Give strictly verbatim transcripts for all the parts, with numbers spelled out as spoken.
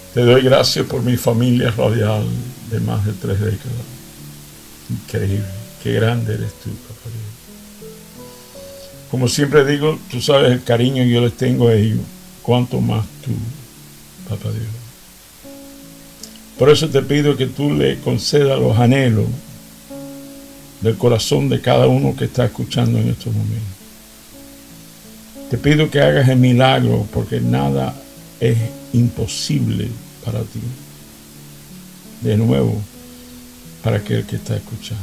Te doy gracias por mi familia radial de más de tres décadas. Increíble, qué grande eres tú, papá Dios. Como siempre digo, tú sabes el cariño que yo les tengo a ellos, cuánto más tú, papá Dios. Por eso te pido que tú le concedas los anhelos del corazón de cada uno que está escuchando en estos momentos. Te pido que hagas el milagro, porque nada es imposible para ti. De nuevo, para aquel que está escuchando.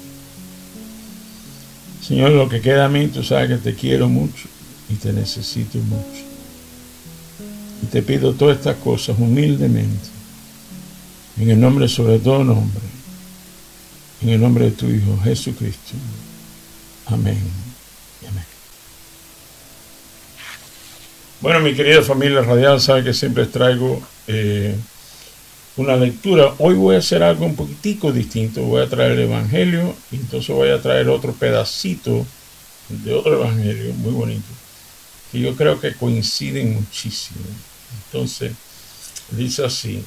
Señor, lo que queda a mí, tú sabes que te quiero mucho y te necesito mucho. Y te pido todas estas cosas humildemente, en el nombre sobre todo nombre, en el nombre de tu Hijo Jesucristo. Amén y amén. Bueno, mi querida familia radial, sabe que siempre traigo eh, una lectura. Hoy voy a hacer algo un poquitico distinto. Voy a traer el Evangelio y entonces voy a traer otro pedacito de otro Evangelio muy bonito, que yo creo que coinciden muchísimo. Entonces, dice así.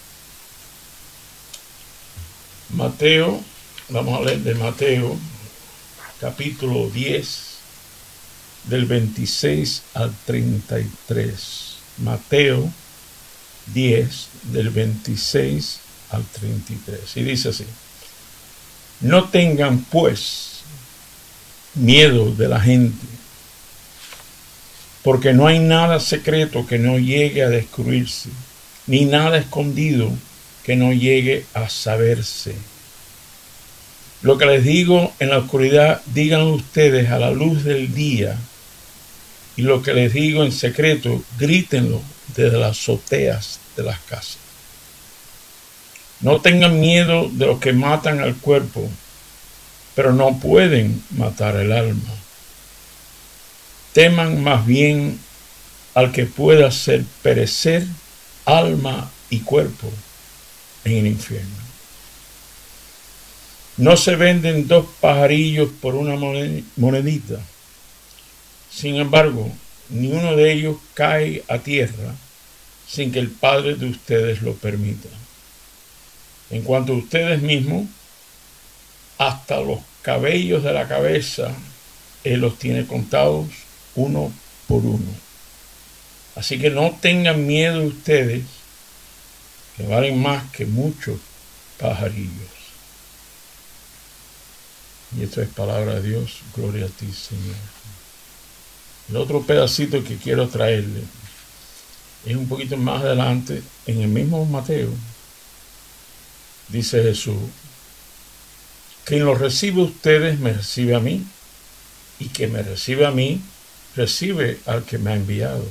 Mateo, vamos a leer de Mateo, capítulo diez, del veintiséis al treinta y tres. Mateo diez, del veintiséis al treinta y tres. Y dice así: no tengan pues miedo de la gente, porque no hay nada secreto que no llegue a descubrirse, ni nada escondido que no llegue a saberse. Lo que les digo en la oscuridad, díganlo ustedes a la luz del día, y lo que les digo en secreto, grítenlo desde las azoteas de las casas. No tengan miedo de los que matan al cuerpo, pero no pueden matar el alma. Teman más bien al que pueda hacer perecer alma y cuerpo en el infierno. No se venden dos pajarillos por una monedita. Sin embargo, ni uno de ellos cae a tierra sin que el Padre de ustedes lo permita. En cuanto a ustedes mismos, hasta los cabellos de la cabeza Él los tiene contados uno por uno. Así que no tengan miedo ustedes, que valen más que muchos pajarillos. Y esto es palabra de Dios. Gloria a ti, Señor. El otro pedacito que quiero traerle es un poquito más adelante, en el mismo Mateo. Dice Jesús: quien los recibe a ustedes me recibe a mí, y quien me recibe a mí recibe al que me ha enviado.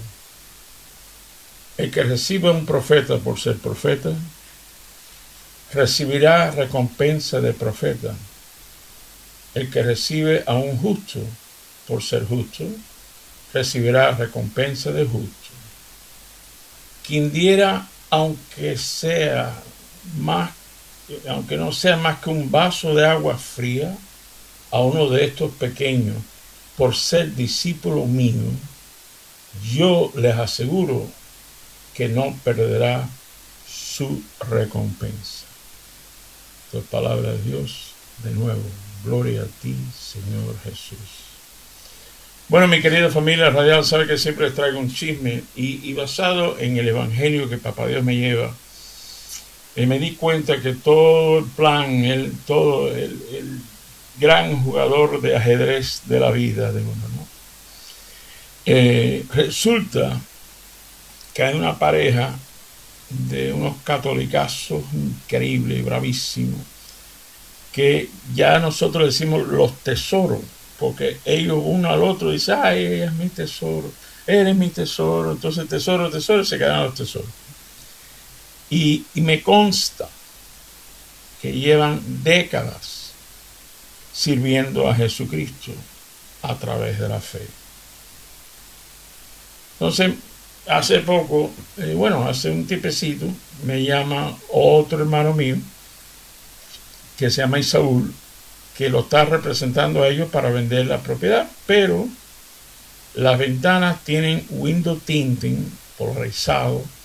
El que recibe a un profeta por ser profeta recibirá recompensa de profeta. El que recibe a un justo por ser justo recibirá recompensa de justo. Quien diera, aunque sea más, aunque no sea más que un vaso de agua fría a uno de estos pequeños por ser discípulo mío, yo les aseguro que no perderá su recompensa. Esto es palabra de Dios. De nuevo, gloria a ti, Señor Jesús. Bueno, mi querida familia radial, sabe que siempre les traigo un chisme y, y basado en el Evangelio que Papá Dios me lleva, eh, me di cuenta que todo el plan, el, todo el, el gran jugador de ajedrez de la vida de uno, ¿no? Eh, resulta que hay una pareja de unos catolicazos increíbles, bravísimos, que ya nosotros decimos los tesoros, porque ellos uno al otro dicen: ay, ella es mi tesoro, eres mi tesoro. Entonces tesoro, tesoro, se quedan los tesoros. Y, y me consta que llevan décadas sirviendo a Jesucristo a través de la fe. Entonces, hace poco, eh, bueno, hace un tipecito, me llama otro hermano mío, que se llama Isaúl, que lo está representando a ellos para vender la propiedad, pero las ventanas tienen window tinting polarizado